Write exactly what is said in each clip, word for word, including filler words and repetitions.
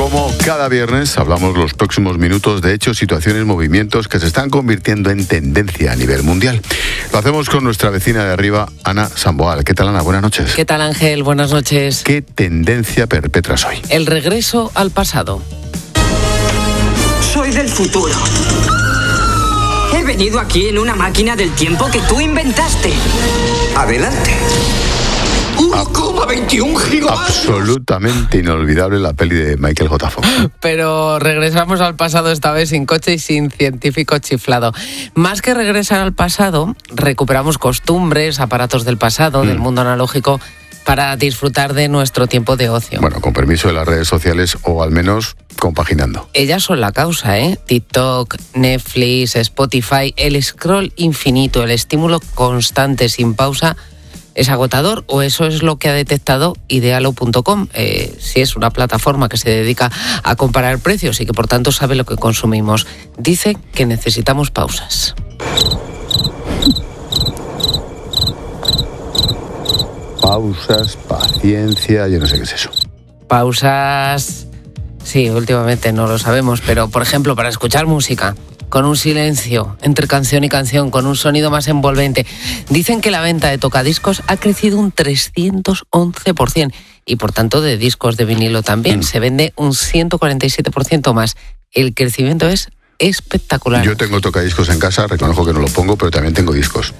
Como cada viernes hablamos los próximos minutos de hechos, situaciones, movimientos que se están convirtiendo en tendencia a nivel mundial. Lo hacemos con nuestra vecina de arriba, Ana Samboal. ¿Qué tal, Ana? Buenas noches. ¿Qué tal, Ángel? Buenas noches. ¿Qué tendencia perpetras hoy? El regreso al pasado. Soy del futuro. He venido aquí en una máquina del tiempo que tú inventaste. Adelante. uno coma veintiuno gigavatios. Absolutamente inolvidable la peli de Michael J. Fox. Pero regresamos al pasado esta vez sin coche y sin científico chiflado. Más que regresar al pasado, recuperamos costumbres, aparatos del pasado, mm. del mundo analógico, para disfrutar de nuestro tiempo de ocio. Bueno, con permiso de las redes sociales o al menos compaginando. Ellas son la causa, ¿eh? TikTok, Netflix, Spotify, el scroll infinito, el estímulo constante sin pausa. ¿Es agotador o eso es lo que ha detectado idealo punto com? Eh, si es una plataforma que se dedica a comparar precios y que por tanto sabe lo que consumimos. Dice que necesitamos pausas. Pausas, paciencia, yo no sé qué es eso. Pausas, sí, últimamente no lo sabemos, pero por ejemplo para escuchar música, con un silencio entre canción y canción, con un sonido más envolvente. Dicen que la venta de tocadiscos ha crecido un trescientos once por ciento y por tanto de discos de vinilo también. Mm. Se vende un ciento cuarenta y siete por ciento más. El crecimiento es espectacular. Yo tengo tocadiscos en casa, reconozco que no los pongo, pero también tengo discos.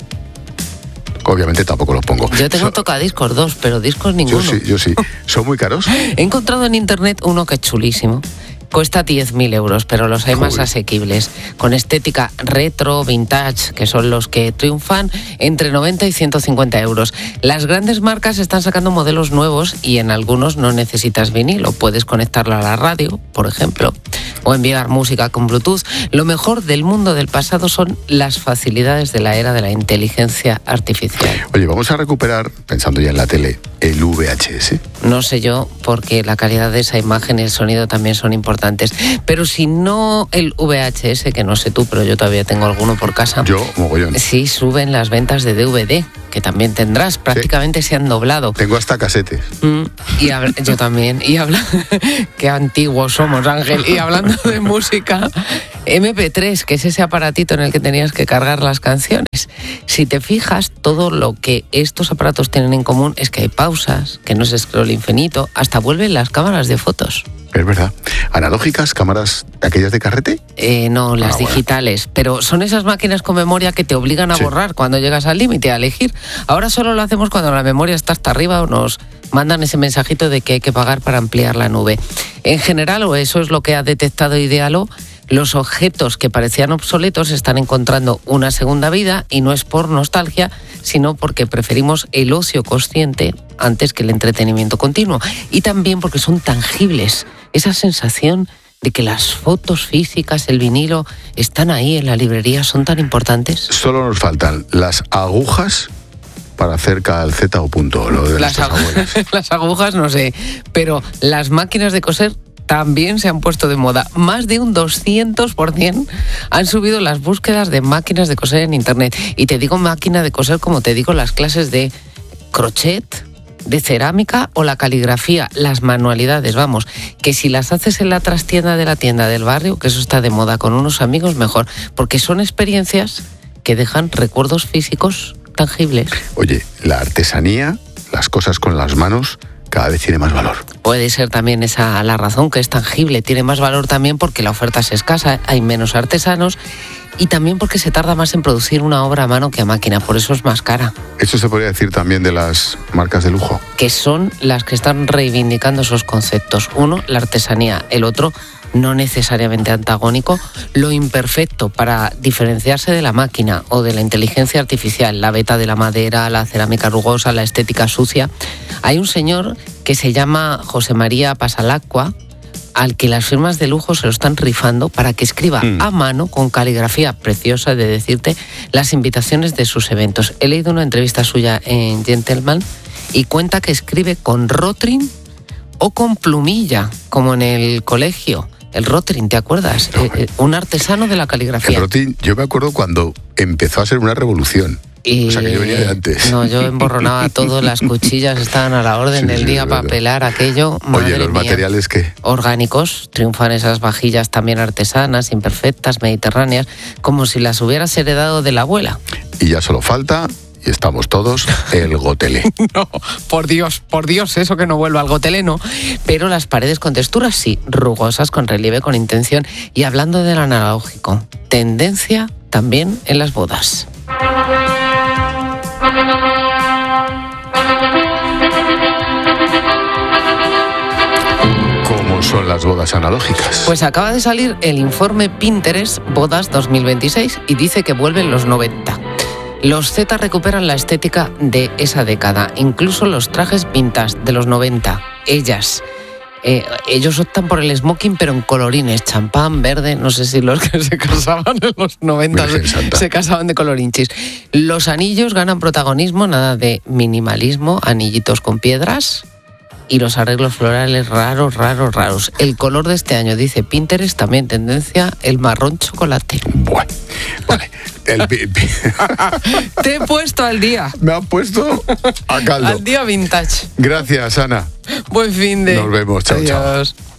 Obviamente tampoco los pongo. Yo tengo so, tocadiscos dos, pero discos ninguno. Yo sí, yo sí. ¿Son muy caros? He encontrado en internet uno que es chulísimo. Cuesta diez mil euros, pero los hay Joder. más asequibles, con estética retro, vintage, que son los que triunfan, entre noventa y ciento cincuenta euros. Las grandes marcas están sacando modelos nuevos y en algunos no necesitas vinilo. Puedes conectarlo a la radio, por ejemplo, o enviar música con Bluetooth. Lo mejor del mundo del pasado son las facilidades de la era de la inteligencia artificial. Oye, vamos a recuperar, pensando ya en la tele, el V H S. No sé yo, porque la calidad de esa imagen y el sonido también son importantes. Pero si no el V H S, que no sé tú, pero yo todavía tengo alguno por casa. Yo, mogollón. Sí, suben las ventas de D V D, que también tendrás. Prácticamente sí. Se han doblado. Tengo hasta casetes. Mm, y habla, yo también. Y habla, qué antiguos somos, Ángel. Y hablando de música, eme pe tres, que es ese aparatito en el que tenías que cargar las canciones. Si te fijas, todo lo que estos aparatos tienen en común es que hay pausas, que no es scroll infinito, hasta vuelven las cámaras de fotos. Es verdad. ¿Analógicas, cámaras aquellas de carrete? Eh, no, las ah, digitales. Bueno. Pero son esas máquinas con memoria que te obligan a sí. borrar cuando llegas al límite, a elegir. Ahora solo lo hacemos cuando la memoria está hasta arriba o nos mandan ese mensajito de que hay que pagar para ampliar la nube. En general, o eso es lo que ha detectado Idealo, los objetos que parecían obsoletos están encontrando una segunda vida y no es por nostalgia, sino porque preferimos el ocio consciente antes que el entretenimiento continuo. Y también porque son tangibles. Esa sensación de que las fotos físicas, el vinilo, están ahí en la librería, son tan importantes. Solo nos faltan las agujas para hacer calceta o punto, lo de las, agujas. Las agujas no sé, pero las máquinas de coser también se han puesto de moda. Más de un doscientos por ciento han subido las búsquedas de máquinas de coser en internet. Y te digo máquina de coser como te digo las clases de crochet, de cerámica o la caligrafía, las manualidades, vamos, que si las haces en la trastienda de la tienda del barrio, que eso está de moda con unos amigos, mejor, porque son experiencias que dejan recuerdos físicos tangibles. Oye, la artesanía, las cosas con las manos, cada vez tiene más valor. Puede ser también esa la razón, que es tangible, tiene más valor también porque la oferta es escasa, hay menos artesanos y también porque se tarda más en producir una obra a mano que a máquina, por eso es más cara. Eso se podría decir también de las marcas de lujo. Que son las que están reivindicando esos conceptos. Uno, la artesanía, el otro, no necesariamente antagónico, lo imperfecto para diferenciarse de la máquina o de la inteligencia artificial, la beta de la madera, la cerámica rugosa, la estética sucia. Hay un señor que se llama José María Pasalacqua, al que las firmas de lujo se lo están rifando para que escriba mm. a mano, con caligrafía preciosa de decirte, las invitaciones de sus eventos. He leído una entrevista suya en Gentleman y cuenta que escribe con Rotring o con plumilla, como en el colegio. El Rotring, ¿te acuerdas? No, eh, un artesano de la caligrafía. El Rotring, yo me acuerdo cuando empezó a ser una revolución. Y, o sea, que yo venía de antes. No, yo emborronaba todo, las cuchillas estaban a la orden Sí, del sí, día es para verdad. pelar aquello. Madre Oye, ¿los mía. materiales qué? Orgánicos, triunfan esas vajillas también artesanas, imperfectas, mediterráneas, como si las hubieras heredado de la abuela. Y ya solo falta, y estamos todos, el gotelé. No, por Dios, por Dios, eso que no vuelva al gotelé, no. Pero las paredes con texturas sí, rugosas, con relieve, con intención. Y hablando del analógico, tendencia también en las bodas. ¿Cómo son las bodas analógicas? Pues acaba de salir el informe Pinterest Bodas dos mil veintiséis y dice que vuelven los noventa. Los Z recuperan la estética de esa década, incluso los trajes vintage de los noventa. Ellas, eh, ellos optan por el smoking, pero en colorines, champán, verde, no sé si los que se casaban en los noventa Virgen Santa. se casaban de colorinchis. Los anillos ganan protagonismo, nada de minimalismo, anillitos con piedras. Y los arreglos florales raros, raros, raros. El color de este año, dice Pinterest, también tendencia, el marrón chocolate. Bueno, vale. El pi- pi- Te he puesto al día. Me ha puesto a caldo. Al día vintage. Gracias, Ana. Buen fin de... Nos vemos. Chao, chao. Adiós.